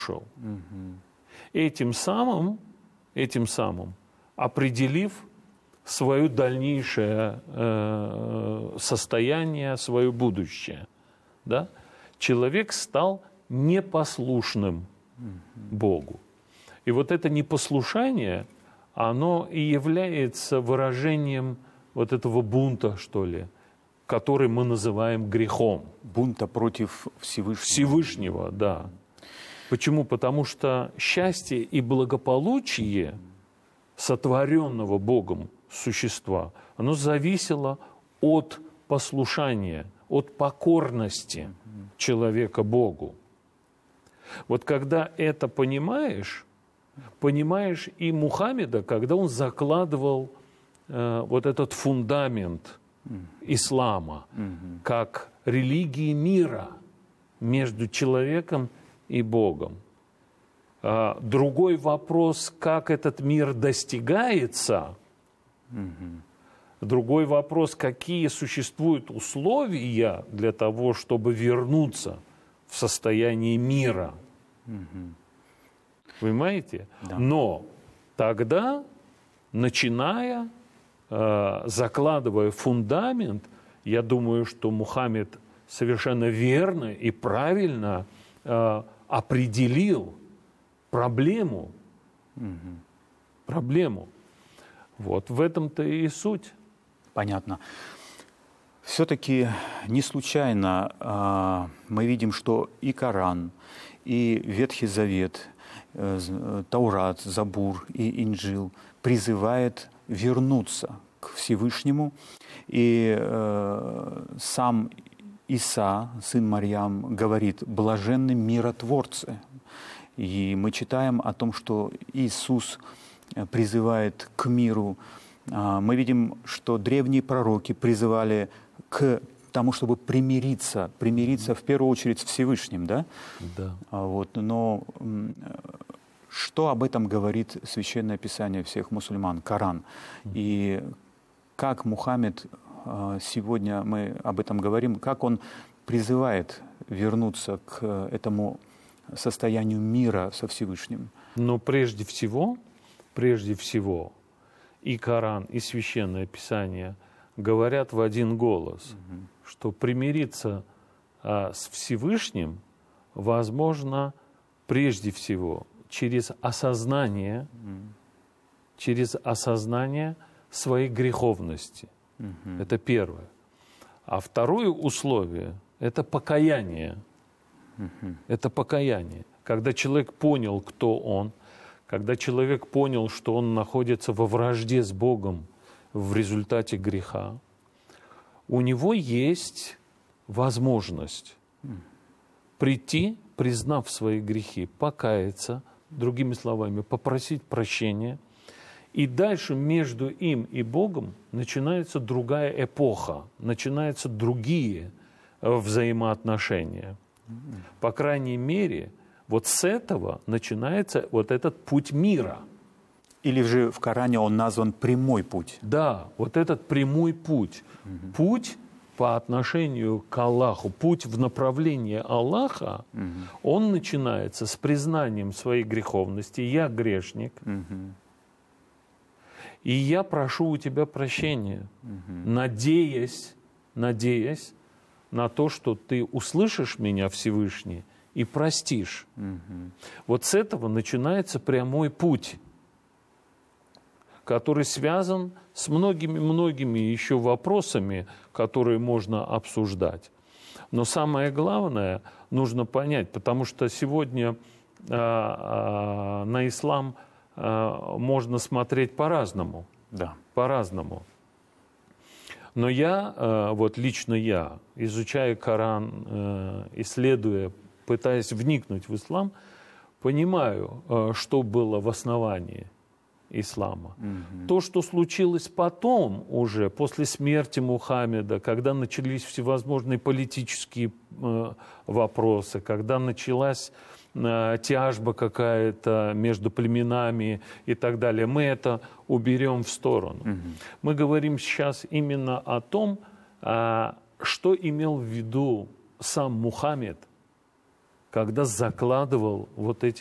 Этим самым определив свое дальнейшее состояние, свое будущее, да, человек стал непослушным Богу. И вот это непослушание, оно и является выражением вот этого бунта, что ли, который мы называем грехом. Бунта против Всевышнего. Всевышнего, да. Почему? Потому что счастье и благополучие сотворенного Богом существа, оно зависело от послушания, от покорности человека Богу. Вот когда это понимаешь и Мухаммеда, когда он закладывал вот этот фундамент ислама как религии мира между человеком и Богом. Другой вопрос, как этот мир достигается. Другой вопрос, какие существуют условия для того, чтобы вернуться в состояние мира. Понимаете? Да. Но тогда, начиная, закладывая фундамент, я думаю, что Мухаммед совершенно верно и правильно определил проблему. Проблему. Вот в этом-то и суть. Понятно. Все-таки не случайно мы видим, что и Коран, и Ветхий Завет, Таурат, Забур и Инджил призывает вернуться к Всевышнему. И сам Иса, сын Марьям, говорит: «Блаженны миротворцы». И мы читаем о том, что Иисус призывает к миру. Мы видим, что древние пророки призывали к тому, чтобы примириться в первую очередь с Всевышним, да? Да. Вот, но что об этом говорит Священное Писание всех мусульман, Коран? И как Мухаммед, сегодня мы об этом говорим, как он призывает вернуться к этому состоянию мира со Всевышним? Но прежде всего, и Коран, и Священное Писание говорят в один голос, что примириться с Всевышним возможно прежде всего через осознание своей греховности. Это первое. А второе условие – это покаяние. Это покаяние. Когда человек понял, кто он, когда человек понял, что он находится во вражде с Богом в результате греха, у него есть возможность прийти, признав свои грехи, покаяться, другими словами, попросить прощения, и дальше между им и Богом начинается другая эпоха, начинаются другие взаимоотношения. По крайней мере, вот с этого начинается вот этот путь мира. Или же в Коране он назван прямой путь? Да, вот этот прямой путь. Путь по отношению к Аллаху, путь в направлении Аллаха, он начинается с признанием своей греховности. Я грешник, и я прошу у тебя прощения, надеясь на то, что ты услышишь меня, Всевышний, и простишь. Вот с этого начинается прямой путь, который связан с многими еще вопросами, которые можно обсуждать. Но самое главное нужно понять, потому что сегодня на ислам можно смотреть по-разному. Да. По-разному. Но лично я, изучая Коран, исследуя, пытаясь вникнуть в ислам, понимаю, что было в основании ислама. То, что случилось потом, уже после смерти Мухаммеда, когда начались всевозможные политические вопросы, когда началась тяжба какая-то между племенами и так далее, мы это уберем в сторону. Мы говорим сейчас именно о том, что имел в виду сам Мухаммед, когда закладывал вот эти